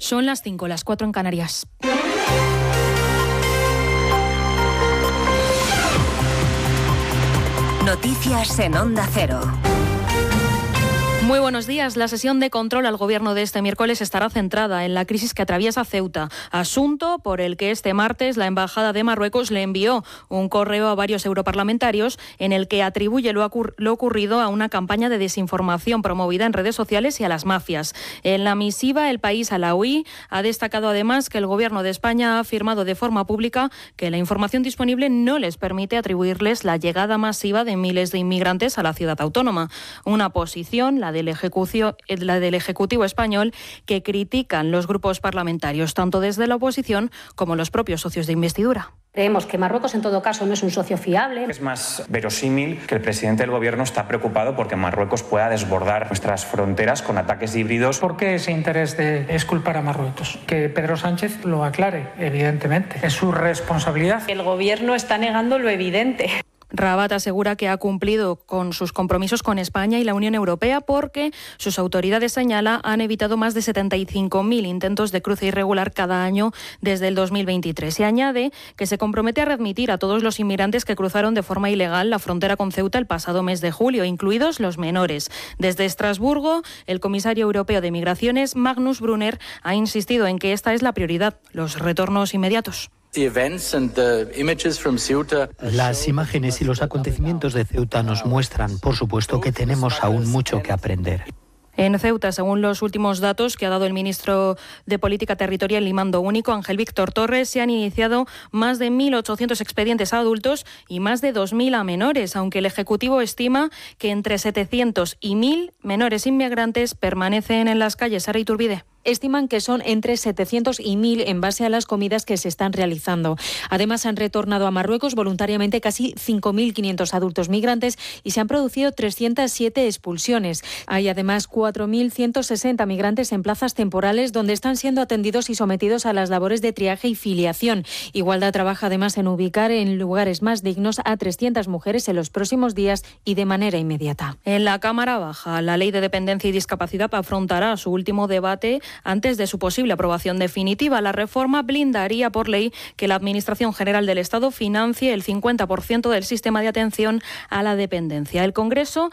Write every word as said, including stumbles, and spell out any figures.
Son las cinco, las cuatro en Canarias. Noticias en Onda Cero. Muy buenos días. La sesión de control al Gobierno de este miércoles estará centrada en la crisis que atraviesa Ceuta, asunto por el que este martes la Embajada de Marruecos le envió un correo a varios europarlamentarios en el que atribuye lo, ocur- lo ocurrido a una campaña de desinformación promovida en redes sociales y a las mafias. En la misiva, el país alauí ha destacado además que el Gobierno de España ha afirmado de forma pública que la información disponible no les permite atribuirles la llegada masiva de miles de inmigrantes a la ciudad autónoma. Una posición, la del Ejecutivo, la del Ejecutivo español, que critican los grupos parlamentarios, tanto desde la oposición como los propios socios de investidura. Creemos que Marruecos, en todo caso, no es un socio fiable. Es más verosímil que el presidente del Gobierno está preocupado porque Marruecos pueda desbordar nuestras fronteras con ataques híbridos. ¿Por qué ese interés de exculpar a Marruecos? Que Pedro Sánchez lo aclare, evidentemente. Es su responsabilidad. El Gobierno está negando lo evidente. Rabat asegura que ha cumplido con sus compromisos con España y la Unión Europea porque sus autoridades, señala, han evitado más de setenta y cinco mil intentos de cruce irregular cada año desde el dos mil veintitrés. Y añade que se compromete a readmitir a todos los inmigrantes que cruzaron de forma ilegal la frontera con Ceuta el pasado mes de julio, incluidos los menores. Desde Estrasburgo, el comisario europeo de Migraciones, Magnus Brunner, ha insistido en que esta es la prioridad, los retornos inmediatos. Las imágenes y los acontecimientos de Ceuta nos muestran, por supuesto, que tenemos aún mucho que aprender. En Ceuta, según los últimos datos que ha dado el ministro de Política Territorial y Mando Único, Ángel Víctor Torres, se han iniciado más de mil ochocientos expedientes a adultos y más de dos mil a menores, aunque el Ejecutivo estima que entre setecientos y mil menores inmigrantes permanecen en las calles. Sara Iturbide. Estiman que son entre setecientos y mil en base a las comidas que se están realizando. Además, han retornado a Marruecos voluntariamente casi cinco mil quinientos adultos migrantes y se han producido trescientas siete expulsiones. Hay además cuatro mil ciento sesenta migrantes en plazas temporales donde están siendo atendidos y sometidos a las labores de triaje y filiación. Igualdad trabaja además en ubicar en lugares más dignos a trescientas mujeres en los próximos días y de manera inmediata. En la Cámara Baja, la Ley de Dependencia y Discapacidad afrontará su último debate antes de su posible aprobación definitiva. La reforma blindaría por ley que la Administración General del Estado financie el cincuenta por ciento del sistema de atención a la dependencia. El Congreso